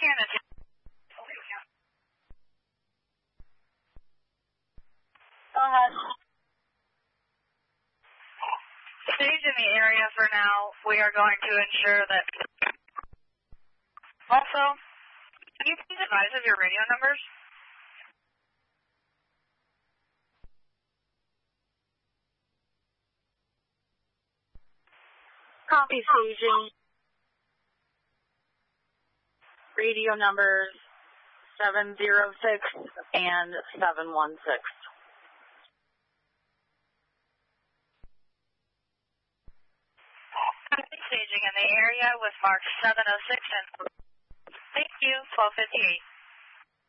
Canada. Stage in the area for now. We are going to ensure that. Also, can you please advise of your radio numbers? Copy staging. Radio numbers 706 and 716. Staging in the area with mark 706 and thank you, 1258.